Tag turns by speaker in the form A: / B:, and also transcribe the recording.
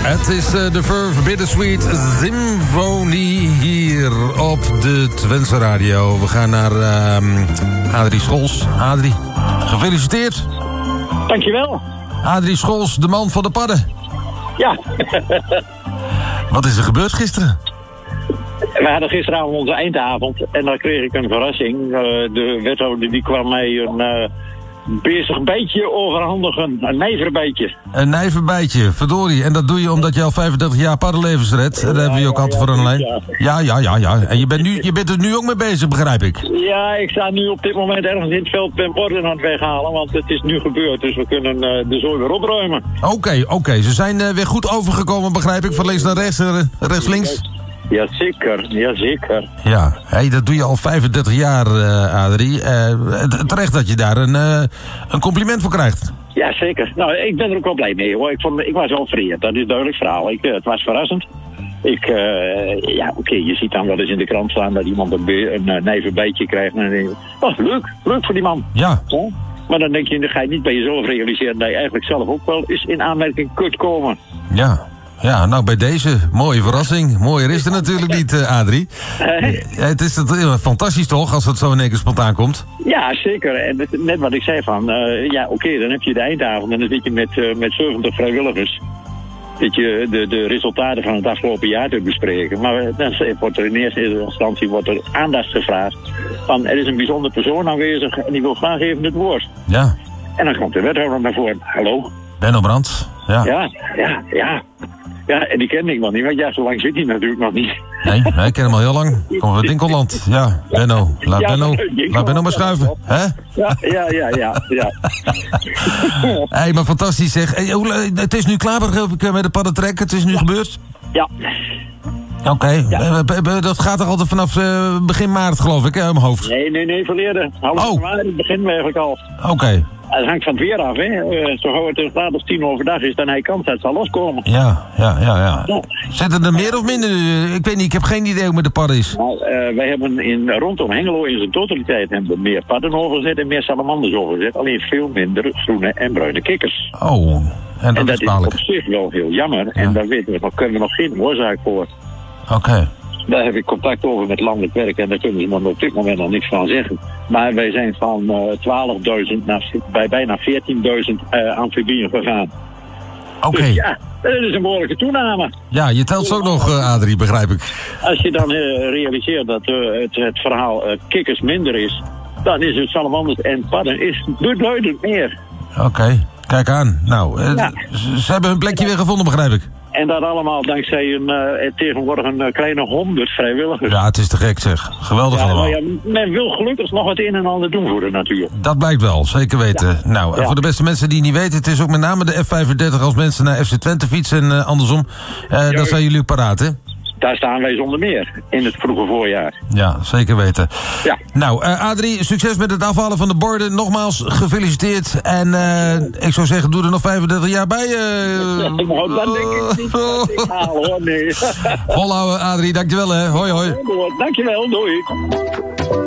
A: Het is de Verve Bittersweet Symfonie hier op de Twentse Radio. We gaan naar Adrie Scholz. Adrie, gefeliciteerd.
B: Dankjewel.
A: Adrie Scholz, de man van de padden.
B: Ja.
A: Wat is er gebeurd gisteren?
B: We hadden gisteravond onze eindavond en dan kreeg ik een verrassing. De wethouder die kwam mij een bezig beetje overhandigen. Een nijverbeetje. Een
A: nijverbeetje, verdorie. En dat doe je omdat je al 35 jaar paddenlevens redt. En daar hebben we je ook altijd voor een lijn. Ja. En je bent er nu ook mee bezig, begrijp ik.
B: Ja, ik sta nu op dit moment ergens in het veld ben borden aan het weghalen. Want het is nu gebeurd, dus we kunnen de zooi weer opruimen.
A: Oké. Ze zijn weer goed overgekomen, begrijp ik. Van links naar rechts, rechts links.
B: Jazeker.
A: Ja, dat doe je al 35 jaar, Adrie. Terecht dat je daar een compliment voor krijgt.
B: Ja, zeker. Nou, ik ben er ook wel blij mee, hoor. Ik was wel vreemd, dat is een duidelijk verhaal. Het was verrassend. Je ziet dan wel eens in de krant staan dat iemand een nijverbeetje krijgt. En dan denk je, leuk voor die man.
A: Ja.
B: Maar dan denk je, dan ga je niet bij jezelf realiseren dat je eigenlijk zelf ook wel eens in aanmerking kunt komen.
A: Ja, nou bij deze, mooie verrassing. Mooier is er natuurlijk niet, Adrie. Het is fantastisch toch, als het zo in één keer spontaan komt?
B: Ja, zeker. En net wat ik zei van, dan heb je de eindavond en dan zit je met 70 vrijwilligers. Dat je de resultaten van het afgelopen jaar te bespreken. Maar dan wordt er in eerste instantie aandacht gevraagd. Van, er is een bijzonder persoon aanwezig en die wil graag even het woord.
A: Ja.
B: En dan komt de wethouder naar voren. Hallo?
A: Benno Brandt. Ja.
B: Ja, en die ken ik nog niet, want zo lang zit hij natuurlijk nog niet.
A: Nee, ik ken hem al heel lang. Kom uit Dinkelland. Ja, Benno. Laat Benno maar schuiven. Hè?
B: Ja.
A: Hey, maar fantastisch zeg. Het is nu klaar met de paddentrek. Het is nu gebeurd?
B: Ja.
A: Oké. Dat gaat toch altijd vanaf begin maart, geloof ik, hè, in mijn hoofd?
B: Nee, verleden. Half januari beginnen we eigenlijk al.
A: Oké.
B: Het hangt van het weer af, hè. Zo gauw het een graad of 10 overdag is, dan hij kans dat het zal loskomen.
A: Ja. Zitten er meer of minder? Ik weet niet, ik heb geen idee hoe met de padden is.
B: Nou, wij hebben rondom Hengelo in zijn totaliteit meer padden overgezet en meer salamanders overgezet. Alleen veel minder groene en bruine kikkers.
A: Oh, en dat is
B: op zich wel heel jammer. Ja. En daar kunnen we nog geen oorzaak voor.
A: Oké.
B: Daar heb ik contact over met landelijk werk en daar kunnen ze me op dit moment nog niks van zeggen. Maar wij zijn van 12.000 bij bijna 14.000 amfibieën gegaan.
A: Oké.
B: Dus ja, dat is een behoorlijke toename.
A: Ja, je telt ze ook nog, Adrie, begrijp ik.
B: Als je dan realiseert dat het verhaal kikkers minder is, dan is het salamanders en padden is beduidend meer.
A: Oké, kijk aan. Nou, ze hebben hun plekje weer gevonden, begrijp ik.
B: En dat allemaal dankzij tegenwoordig een kleine 100 vrijwilligers.
A: Ja, het is te gek zeg. Geweldig allemaal.
B: Ja, men wil gelukkig nog het een en ander doen voor de natuur.
A: Dat blijkt wel, zeker weten. Ja. Nou, en voor de beste mensen die niet weten, het is ook met name de F35 als mensen naar FC Twente fietsen en andersom. Dan zijn jullie paraat, hè?
B: Daar staan wij zonder meer in het vroege voorjaar.
A: Ja, zeker weten.
B: Ja.
A: Nou, Adrie, succes met het afhalen van de borden. Nogmaals, gefeliciteerd. En ik zou zeggen, doe er nog 35 jaar bij.
B: Nou, dat denk ik niet dat ik haal, hoor. Nee.
A: Volhouden, Adrie. Dankjewel, hè. Hoi.
B: Dankjewel, doei.